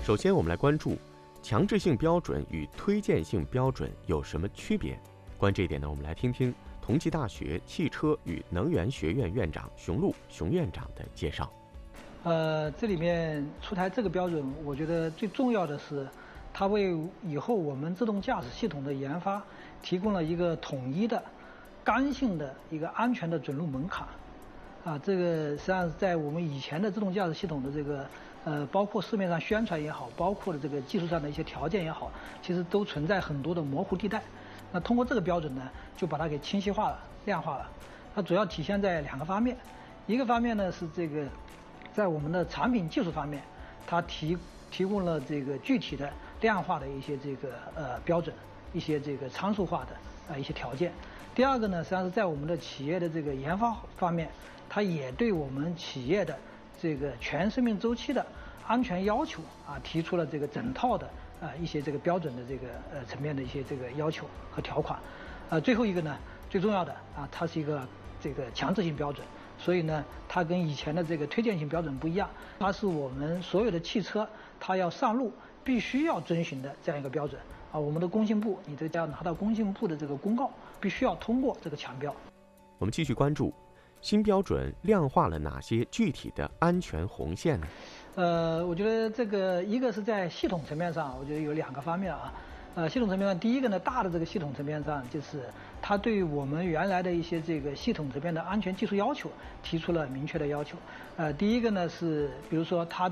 首先，我们来关注强制性标准与推荐性标准有什么区别。关于这一点呢，我们来听听同济大学汽车与能源学院院长熊路熊院长的介绍。 这里面出台这个标准，我觉得最重要的是，它为以后我们自动驾驶系统的研发提供了一个统一的、刚性的一个安全的准入门槛。这个实际上是在我们以前的自动驾驶系统的这个包括市面上宣传也好，包括的这个技术上的一些条件也好，其实都存在很多的模糊地带。那通过这个标准呢，就把它给清晰化了、量化了。它主要体现在两个方面，一个方面呢是这个在我们的产品技术方面，它提供了这个具体的量化的一些这个标准，一些这个参数化的一些条件。第二个呢，实际上是在我们的企业的这个研发方面，它也对我们企业的这个全生命周期的安全要求提出了这个整套的一些这个标准的这个层面的一些这个要求和条款。最后一个呢，最重要的它是一个这个强制性标准，所以呢，它跟以前的这个推荐性标准不一样，它是我们所有的汽车它要上路必须要遵循的这样一个标准。我们的工信部，你这个要拿到工信部的这个公告，必须要通过这个强标。 我们继续关注新标准量化了哪些具体的安全红线呢？ 我觉得这个一个是在系统层面上，我觉得有两个方面系统层面上，第一个呢，大的这个系统层面上，就是它对我们原来的一些这个系统层面的安全技术要求提出了明确的要求。第一个呢是，比如说它